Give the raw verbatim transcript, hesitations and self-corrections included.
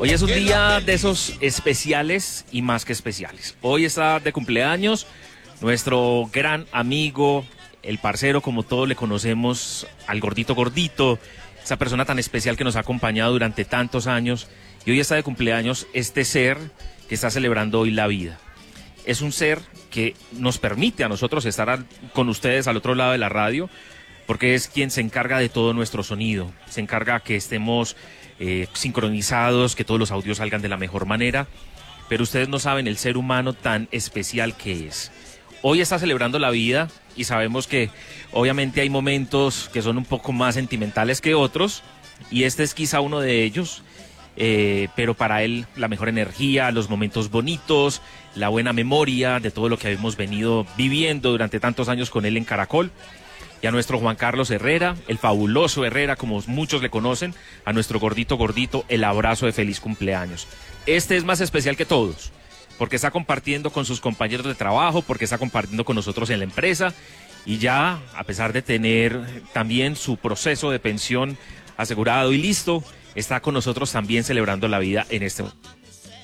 Hoy es un día de esos especiales y más que especiales. Hoy está de cumpleaños nuestro gran amigo, el parcero, como todos le conocemos, al gordito gordito, esa persona tan especial que nos ha acompañado durante tantos años. Y hoy está de cumpleaños este ser que está celebrando hoy la vida. Es un ser que nos permite a nosotros estar al, con ustedes al otro lado de la radio, porque es quien se encarga de todo nuestro sonido, se encarga que estemos eh, sincronizados, que todos los audios salgan de la mejor manera, pero ustedes no saben el ser humano tan especial que es. Hoy está celebrando la vida y sabemos que obviamente hay momentos que son un poco más sentimentales que otros, y este es quizá uno de ellos. Eh, pero para él la mejor energía, los momentos bonitos, la buena memoria de todo lo que hemos venido viviendo durante tantos años con él en Caracol. Y a nuestro Juan Carlos Herrera, el fabuloso Herrera, como muchos le conocen, a nuestro gordito gordito, el abrazo de feliz cumpleaños. Este es más especial que todos, porque está compartiendo con sus compañeros de trabajo, porque está compartiendo con nosotros en la empresa, y ya, a pesar de tener también su proceso de pensión asegurado y listo, está con nosotros también celebrando la vida en este momento.